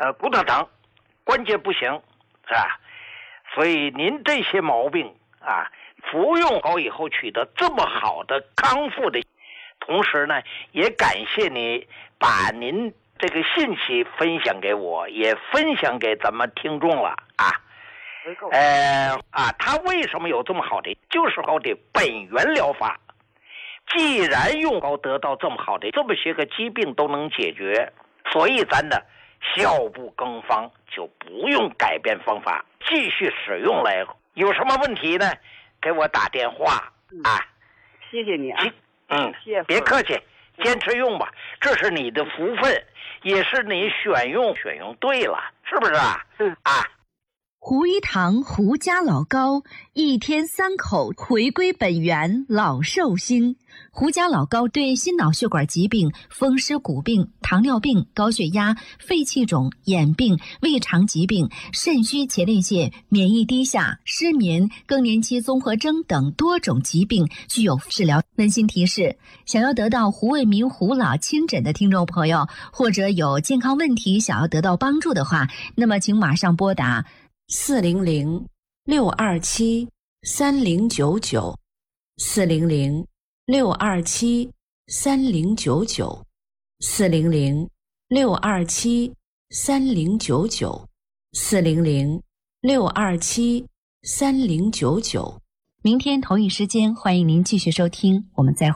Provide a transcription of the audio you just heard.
骨头疼，关节不行，是吧？所以您这些毛病啊，服用好以后取得这么好的康复的，同时呢，也感谢你把您这个信息分享给我，也分享给咱们听众了啊。他为什么有这么好的，就是好的本源疗法。既然用高得到这么好的，这么些个疾病都能解决，所以咱呢效不更方，就不用改变方法，继续使用来。有什么问题呢？给我打电话啊！ 谢谢你啊！谢谢， 别客气，坚持用吧，这是你的福分，也是你选用对了，是不是啊？ 胡一堂胡家老膏，一天3口，回归本源，老寿星。胡家老膏对心脑血管疾病、风湿骨病、糖尿病、高血压、肺气肿、眼病、胃肠疾病、肾虚前列腺、免疫低下、失眠、更年期综合征等多种疾病具有治疗。温馨提示：想要得到胡卫民胡老亲诊的听众朋友，或者有健康问题想要得到帮助的话，那么请马上拨打 400-627-3099 400-627-3099 400-627-3099 400-627-3099。 明天同一时间，欢迎您继续收听，我们再会。